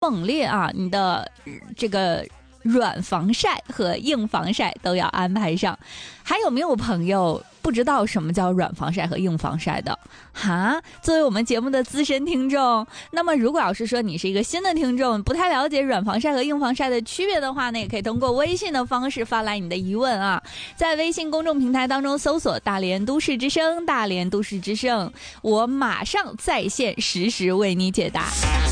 猛烈啊，你的这个软防晒和硬防晒都要安排上。还有没有朋友不知道什么叫软防晒和硬防晒的哈？作为我们节目的资深听众，那么如果要是说你是一个新的听众，不太了解软防晒和硬防晒的区别的话呢，也可以通过微信的方式发来你的疑问啊，在微信公众平台当中搜索大连都市之声，大连都市之声，我马上在线实时为你解答。